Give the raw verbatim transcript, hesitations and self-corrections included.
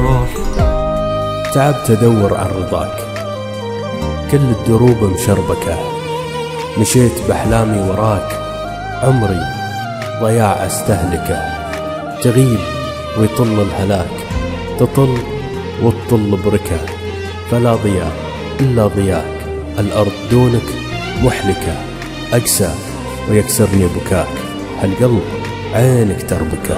روح. تعبت أدور عن رضاك، كل الدروب مشربكة، مشيت بأحلامي وراك، عمري ضياع أستهلكه. تغيب ويطل الهلاك، تطل وتطل بركة، فلا ضياء إلا ضياك، الأرض دونك محلكة. أقسى ويكسرني بكاك، هالقلب عينك تربكه.